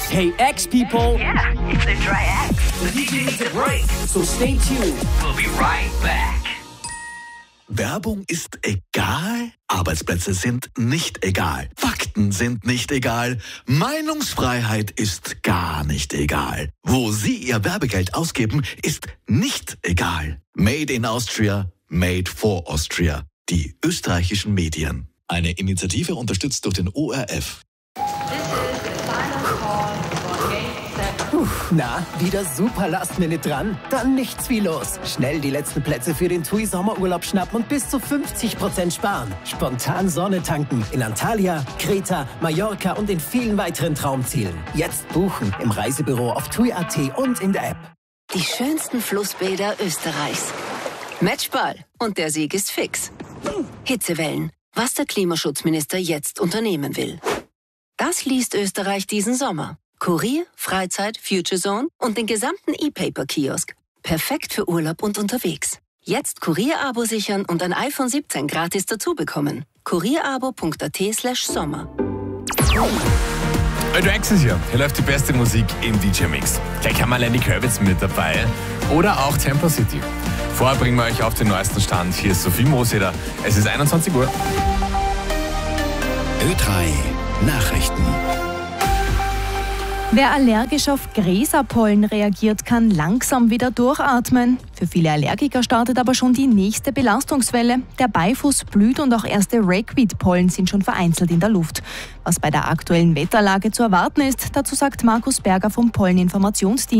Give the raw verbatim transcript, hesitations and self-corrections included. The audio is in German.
Hey X-People! Yeah, it's the Dry X. The D J needs a break, so stay tuned. We'll be right back. Werbung ist egal, Arbeitsplätze sind nicht egal, Fakten sind nicht egal, Meinungsfreiheit ist gar nicht egal. Wo Sie Ihr Werbegeld ausgeben, ist nicht egal. Made in Austria, made for Austria. Die österreichischen Medien. Eine Initiative unterstützt durch den O R F. Puh, na, wieder super Last-Minute dran? Dann nichts wie los. Schnell die letzten Plätze für den TUI Sommerurlaub schnappen und bis zu fünfzig Prozent sparen. Spontan Sonne tanken in Antalya, Kreta, Mallorca und in vielen weiteren Traumzielen. Jetzt buchen im Reisebüro auf tui punkt at und in der App. Die schönsten Flussbäder Österreichs. Matchball. Und der Sieg ist fix. Hitzewellen. Was der Klimaschutzminister jetzt unternehmen will. Das liest Österreich diesen Sommer. Kurier, Freizeit, Future Zone und den gesamten E-Paper-Kiosk. Perfekt für Urlaub und unterwegs. Jetzt Kurier-Abo sichern und ein iPhone siebzehn gratis dazu bekommen. kurierabo punkt at slash sommer. Radio X ist hier. Hier läuft die beste Musik im D J-Mix. Gleich haben wir Lenny Kravitz mit dabei. Oder auch Temple City. Vorher bringen wir euch auf den neuesten Stand. Hier ist Sophie Moseder. Es ist einundzwanzig Uhr. Ö drei Nachrichten. Wer allergisch auf Gräserpollen reagiert, kann langsam wieder durchatmen. Für viele Allergiker startet aber schon die nächste Belastungswelle. Der Beifuß blüht und auch erste Ragweed-Pollen sind schon vereinzelt in der Luft. Was bei der aktuellen Wetterlage zu erwarten ist, dazu sagt Markus Berger vom Polleninformationsdienst.